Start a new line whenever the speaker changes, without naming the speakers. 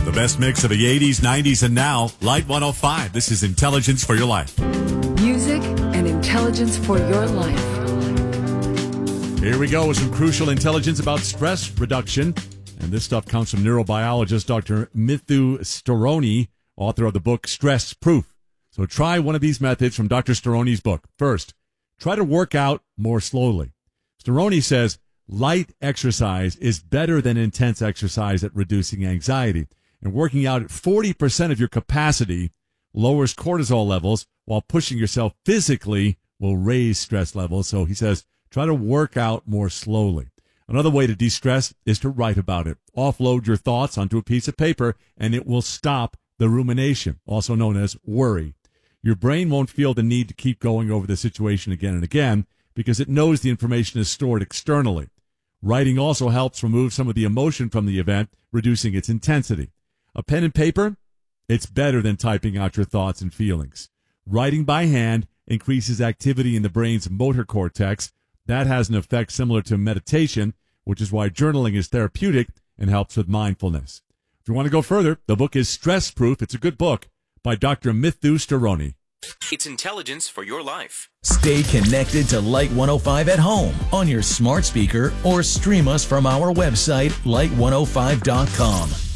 The best mix of the 80s, 90s, and now. Light 105. This is Intelligence for Your Life.
Music and intelligence for your life.
Here we go with some crucial intelligence about stress reduction. And this stuff comes from neurobiologist Dr. Mithu Storoni, author of the book Stress Proof. So try one of these methods from Dr. Storoni's book. First, try to work out more slowly. Storoni says light exercise is better than intense exercise at reducing anxiety. And working out at 40% of your capacity lowers cortisol levels, while pushing yourself physically will raise stress levels. So he says, try to work out more slowly. Another way to de-stress is to write about it. Offload your thoughts onto a piece of paper, and it will stop the rumination, also known as worry. Your brain won't feel the need to keep going over the situation again and again because it knows the information is stored externally. Writing also helps remove some of the emotion from the event, reducing its intensity. A pen and paper, it's better than typing out your thoughts and feelings. Writing by hand increases activity in the brain's motor cortex. That has an effect similar to meditation, which is why journaling is therapeutic and helps with mindfulness. If you want to go further, the book is Stress Proof. It's a good book by Dr. Mithu Storoni.
It's intelligence for your life.
Stay connected to Light 105 at home on your smart speaker or stream us from our website, light105.com.